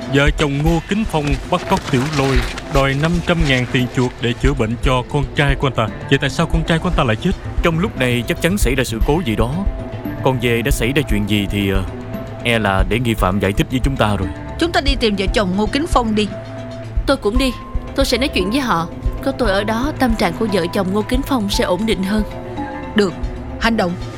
Vợ chồng Ngô Kính Phong bắt cóc Tiểu Lôi, đòi 500.000 tiền chuộc để chữa bệnh cho con trai của anh ta. Vậy tại sao con trai của anh ta lại chết? Trong lúc này chắc chắn xảy ra sự cố gì đó. Còn về đã xảy ra chuyện gì thì e là để nghi phạm giải thích với chúng ta rồi. Chúng ta đi tìm vợ chồng Ngô Kính Phong đi. Tôi cũng đi. Tôi sẽ nói chuyện với họ. Có tôi ở đó, tâm trạng của vợ chồng Ngô Kính Phong sẽ ổn định hơn. Được, hành động.